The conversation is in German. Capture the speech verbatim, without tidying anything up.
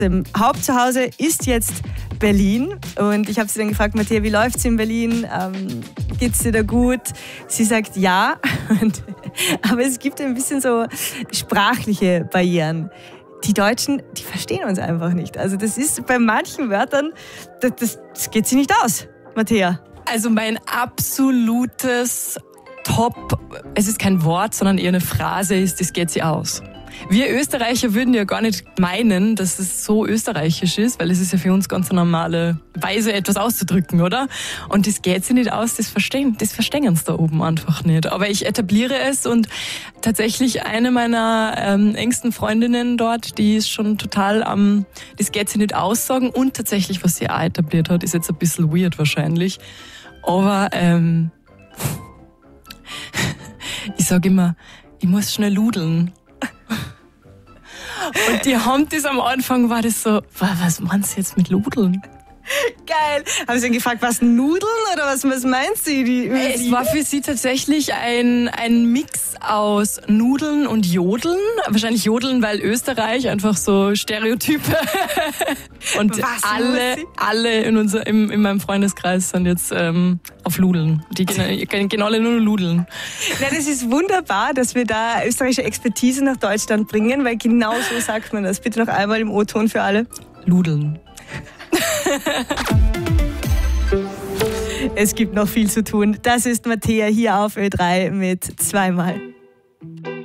Dem Hauptzuhause ist jetzt Berlin und ich habe sie dann gefragt, Mattea, wie läuft's in Berlin? Ähm, geht's dir da gut? Sie sagt ja, und, aber es gibt ein bisschen so sprachliche Barrieren. Die Deutschen, die verstehen uns einfach nicht. Also das ist bei manchen Wörtern, das, das, das geht sie nicht aus, Mattea. Also mein absolutes Top, es ist kein Wort, sondern eher eine Phrase ist, das geht sie aus. Wir Österreicher würden ja gar nicht meinen, dass es so österreichisch ist, weil es ist ja für uns ganz eine normale Weise, etwas auszudrücken, oder? Und das geht sie nicht aus, das verstehen, das verstehen sie da oben einfach nicht. Aber ich etabliere es und tatsächlich eine meiner ähm, engsten Freundinnen dort, die ist schon total am, ähm, das geht sie nicht aussagen und tatsächlich, was sie auch etabliert hat, ist jetzt ein bisschen weird wahrscheinlich, aber ähm, ich sage immer, ich muss schnell ludeln. Und die haben das am Anfang, war das so, was meinst du jetzt mit Ludeln? Geil. Haben Sie ihn gefragt, was Nudeln oder was, was meinst du? Die, es war für sie tatsächlich ein, ein Mix aus Nudeln und Jodeln. Wahrscheinlich Jodeln, weil Österreich einfach so Stereotype. Und was alle, alle in, unser, im, in meinem Freundeskreis sind jetzt ähm, auf Ludeln. Die gehen, gehen alle nur Ludeln. Ja, das ist wunderbar, dass wir da österreichische Expertise nach Deutschland bringen, weil genau so sagt man das. Bitte noch einmal im O-Ton für alle. Ludeln. Es gibt noch viel zu tun. Das ist Mattea hier auf Ö drei mit zweimal.